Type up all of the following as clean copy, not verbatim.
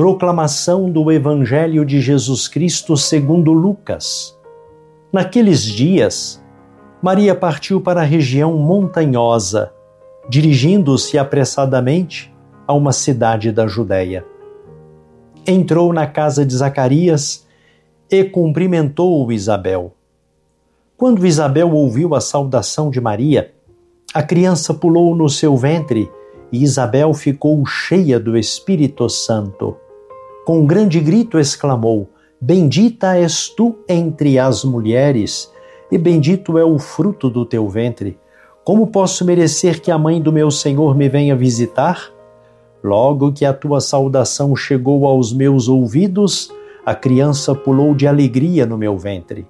Proclamação do Evangelho de Jesus Cristo segundo Lucas. Naqueles dias, Maria partiu para a região montanhosa, dirigindo-se apressadamente a uma cidade da Judéia. Entrou na casa de Zacarias e cumprimentou Isabel. Quando Isabel ouviu a saudação de Maria, a criança pulou no seu ventre e Isabel ficou cheia do Espírito Santo. Com um grande grito exclamou: Bendita és tu entre as mulheres, e bendito é o fruto do teu ventre. Como posso merecer que a mãe do meu Senhor me venha visitar? Logo que a tua saudação chegou aos meus ouvidos, a criança pulou de alegria no meu ventre.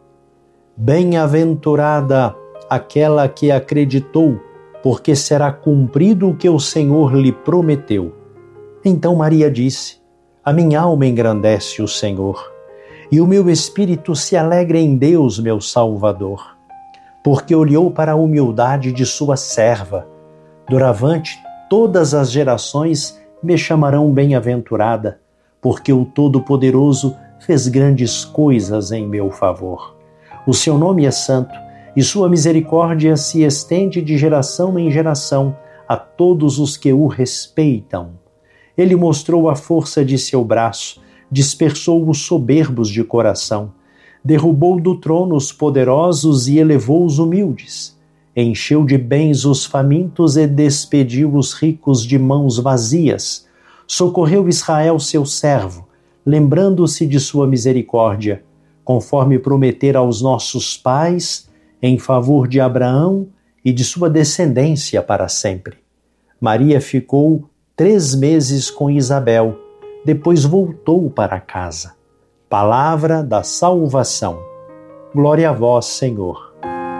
Bem-aventurada aquela que acreditou, porque será cumprido o que o Senhor lhe prometeu. Então Maria disse: A minha alma engrandece o Senhor, e o meu espírito se alegra em Deus, meu Salvador, porque olhou para a humildade de sua serva. Doravante, todas as gerações me chamarão bem-aventurada, porque o Todo-Poderoso fez grandes coisas em meu favor. O seu nome é santo, e sua misericórdia se estende de geração em geração a todos os que o respeitam. Ele mostrou a força de seu braço, dispersou os soberbos de coração, derrubou do trono os poderosos e elevou os humildes, encheu de bens os famintos e despediu os ricos de mãos vazias, socorreu Israel seu servo, lembrando-se de sua misericórdia, conforme prometera aos nossos pais, em favor de Abraão e de sua descendência para sempre. Maria ficou 3 meses com Isabel, depois voltou para casa. Palavra da salvação. Glória a vós, Senhor.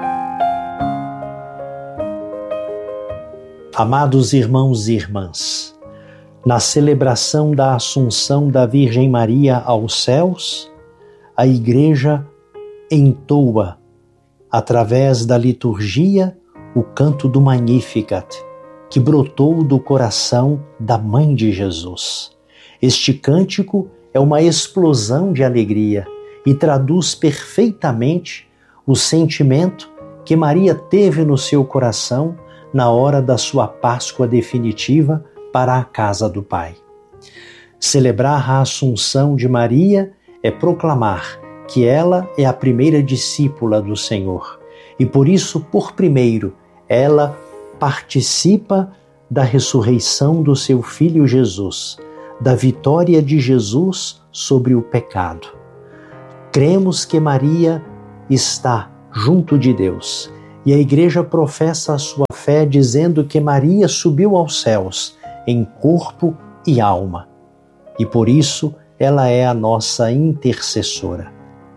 Amados irmãos e irmãs, na celebração da Assunção da Virgem Maria aos céus, a Igreja entoa, através da liturgia, o canto do Magnificat, que brotou do coração da Mãe de Jesus. Este cântico é uma explosão de alegria e traduz perfeitamente o sentimento que Maria teve no seu coração na hora da sua Páscoa definitiva para a casa do Pai. Celebrar a Assunção de Maria é proclamar que ela é a primeira discípula do Senhor e por isso, por primeiro, ela participa da ressurreição do seu Filho Jesus, da vitória de Jesus sobre o pecado. Cremos que Maria está junto de Deus e a Igreja professa a sua fé dizendo que Maria subiu aos céus em corpo e alma e por isso ela é a nossa intercessora.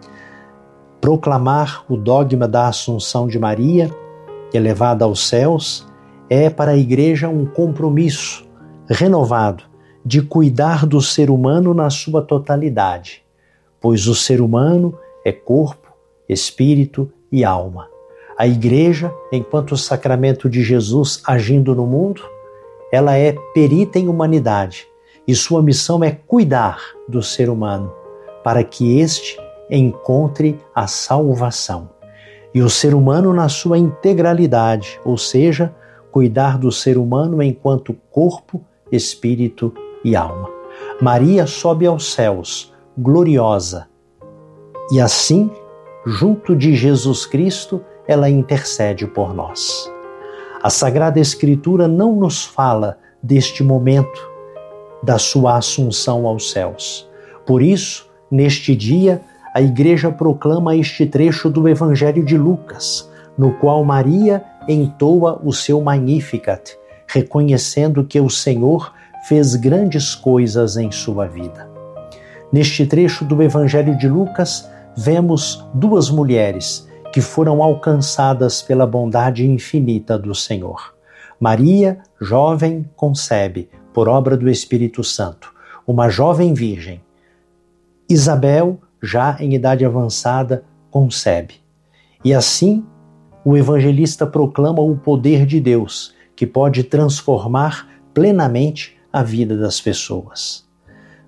Proclamar o dogma da Assunção de Maria, elevada aos céus, é para a Igreja um compromisso renovado de cuidar do ser humano na sua totalidade, pois o ser humano é corpo, espírito e alma. A Igreja, enquanto sacramento de Jesus agindo no mundo, ela é perita em humanidade e sua missão é cuidar do ser humano para que este encontre a salvação. E o ser humano na sua integralidade, ou seja, cuidar do ser humano enquanto corpo, espírito e alma. Maria sobe aos céus, gloriosa, e assim, junto de Jesus Cristo, ela intercede por nós. A Sagrada Escritura não nos fala deste momento da sua assunção aos céus. Por isso, neste dia, a Igreja proclama este trecho do Evangelho de Lucas, no qual Maria entoa o seu Magnificat, reconhecendo que o Senhor fez grandes coisas em sua vida. Neste trecho do Evangelho de Lucas, vemos 2 mulheres que foram alcançadas pela bondade infinita do Senhor. Maria, jovem, concebe, por obra do Espírito Santo, uma jovem virgem. Isabel, já em idade avançada, concebe. E assim, o evangelista proclama o poder de Deus, que pode transformar plenamente a vida das pessoas.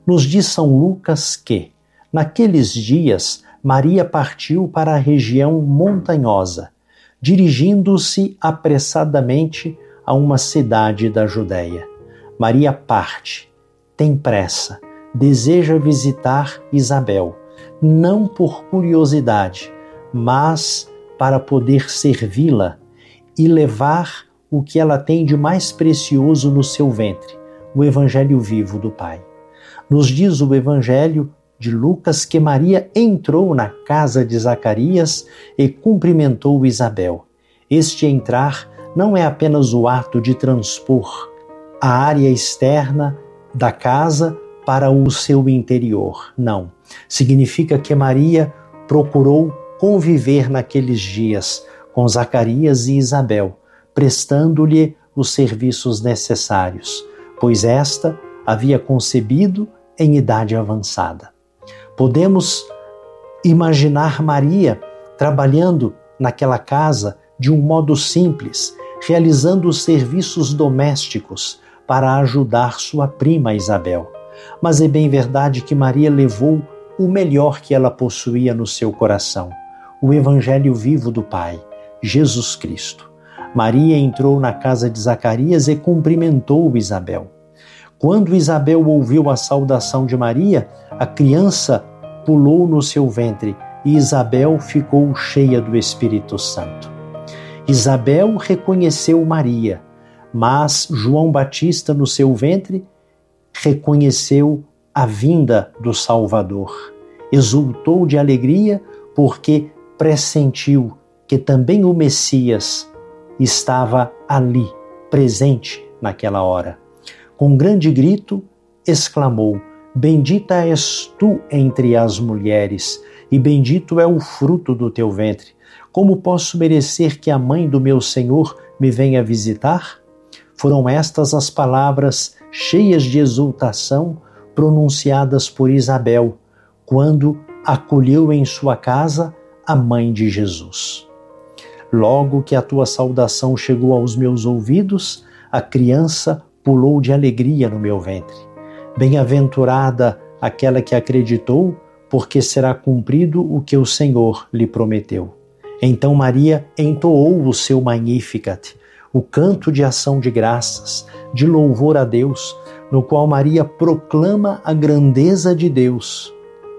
Nos diz São Lucas que, naqueles dias, Maria partiu para a região montanhosa, dirigindo-se apressadamente a uma cidade da Judéia. Maria parte, tem pressa, deseja visitar Isabel, não por curiosidade, mas para poder servi-la e levar o que ela tem de mais precioso no seu ventre, o Evangelho vivo do Pai. Nos diz o Evangelho de Lucas que Maria entrou na casa de Zacarias e cumprimentou Isabel. Este entrar não é apenas o ato de transpor a área externa da casa para o seu interior, não. Significa que Maria procurou conviver naqueles dias com Zacarias e Isabel, prestando-lhe os serviços necessários, pois esta havia concebido em idade avançada. Podemos imaginar Maria trabalhando naquela casa de um modo simples, realizando os serviços domésticos para ajudar sua prima Isabel. Mas é bem verdade que Maria levou o melhor que ela possuía no seu coração, o Evangelho vivo do Pai, Jesus Cristo. Maria entrou na casa de Zacarias e cumprimentou Isabel. Quando Isabel ouviu a saudação de Maria, a criança pulou no seu ventre e Isabel ficou cheia do Espírito Santo. Isabel reconheceu Maria, mas João Batista no seu ventre reconheceu a vinda do Salvador. Exultou de alegria porque pressentiu que também o Messias estava ali, presente naquela hora. Com grande grito, exclamou: Bendita és tu entre as mulheres, e bendito é o fruto do teu ventre. Como posso merecer que a mãe do meu Senhor me venha visitar? Foram estas as palavras cheias de exultação pronunciadas por Isabel, quando acolheu em sua casa a mãe de Jesus. Logo que a tua saudação chegou aos meus ouvidos, a criança pulou de alegria no meu ventre. Bem-aventurada aquela que acreditou, porque será cumprido o que o Senhor lhe prometeu. Então Maria entoou o seu Magnificat, o canto de ação de graças, de louvor a Deus, no qual Maria proclama a grandeza de Deus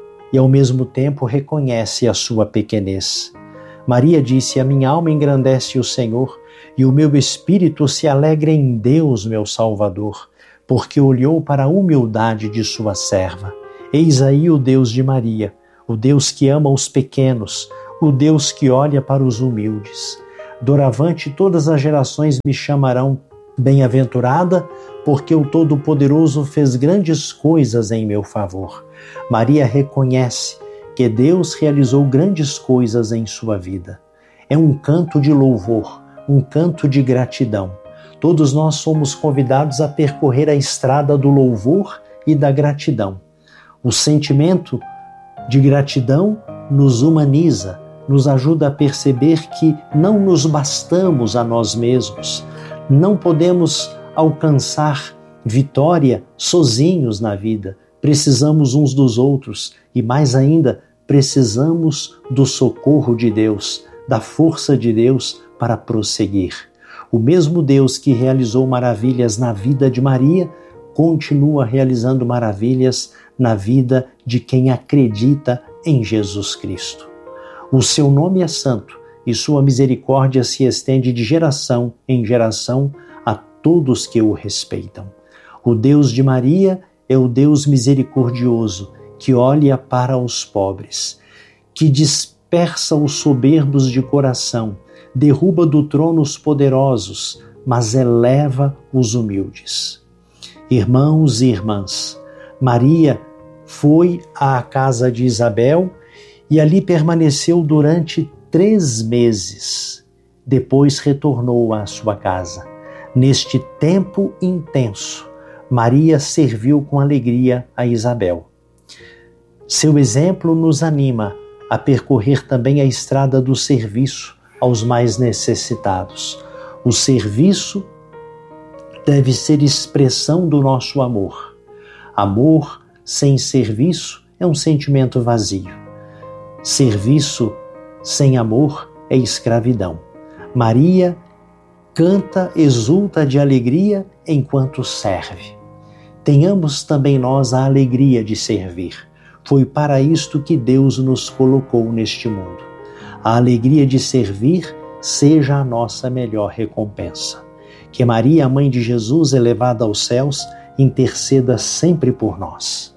e ao mesmo tempo reconhece a sua pequenez. Maria disse: a minha alma engrandece o Senhor e o meu espírito se alegra em Deus, meu Salvador, porque olhou para a humildade de sua serva. Eis aí o Deus de Maria, o Deus que ama os pequenos, o Deus que olha para os humildes. Doravante todas as gerações me chamarão bem-aventurada, porque o Todo-Poderoso fez grandes coisas em meu favor. Maria reconhece que Deus realizou grandes coisas em sua vida. É um canto de louvor, um canto de gratidão. Todos nós somos convidados a percorrer a estrada do louvor e da gratidão. O sentimento de gratidão nos humaniza, nos ajuda a perceber que não nos bastamos a nós mesmos, não podemos alcançar vitória sozinhos na vida, precisamos uns dos outros e, mais ainda, precisamos do socorro de Deus, da força de Deus para prosseguir. O mesmo Deus que realizou maravilhas na vida de Maria continua realizando maravilhas na vida de quem acredita em Jesus Cristo. O seu nome é santo e sua misericórdia se estende de geração em geração a todos que o respeitam. O Deus de Maria é o Deus misericordioso que olha para os pobres, que dispersa os soberbos de coração, derruba do trono os poderosos, mas eleva os humildes. Irmãos e irmãs, Maria foi à casa de Isabel e ali permaneceu durante 3 meses. Depois retornou à sua casa. Neste tempo intenso, Maria serviu com alegria a Isabel. Seu exemplo nos anima a percorrer também a estrada do serviço aos mais necessitados. O serviço deve ser expressão do nosso amor. Amor sem serviço é um sentimento vazio. Serviço sem amor é escravidão. Maria canta, exulta de alegria enquanto serve. Tenhamos também nós a alegria de servir. Foi para isto que Deus nos colocou neste mundo. A alegria de servir seja a nossa melhor recompensa. Que Maria, a Mãe de Jesus, elevada aos céus, interceda sempre por nós.